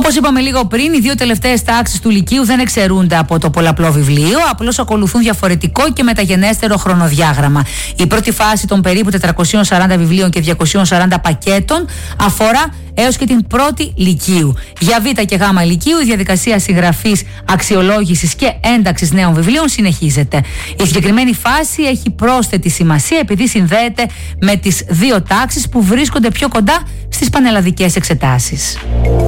Όπως είπαμε λίγο πριν, οι δύο τελευταίες τάξεις του Λυκείου δεν εξαιρούνται από το πολλαπλό βιβλίο, απλώς ακολουθούν διαφορετικό και μεταγενέστερο χρονοδιάγραμμα. Η πρώτη φάση των περίπου 440 βιβλίων και 240 πακέτων αφορά έως και την πρώτη Λυκείου. Για Β και Γ Λυκείου, η διαδικασία συγγραφής, αξιολόγησης και ένταξης νέων βιβλίων συνεχίζεται. Η συγκεκριμένη φάση έχει πρόσθετη σημασία επειδή συνδέεται με τις δύο τάξεις που βρίσκονται πιο κοντά στις πανελλαδικές εξετάσεις.